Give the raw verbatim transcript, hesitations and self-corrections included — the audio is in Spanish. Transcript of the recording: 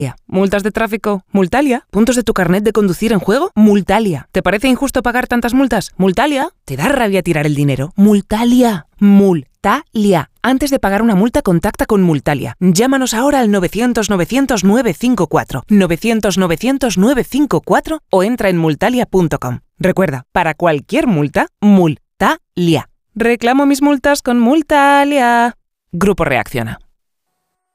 ¿Multas de tráfico? Multalia. ¿Puntos de tu carnet de conducir en juego? Multalia. ¿Te parece injusto pagar tantas multas? Multalia. ¿Te da rabia tirar el dinero? Multalia. Multalia. Antes de pagar una multa, contacta con Multalia. Llámanos ahora al novecientos novecientos nueve cinco cuatro, novecientos novecientos nueve cinco cuatro o entra en multalia punto com. Recuerda, para cualquier multa, Multalia. Reclamo mis multas con Multalia. Grupo Reacciona.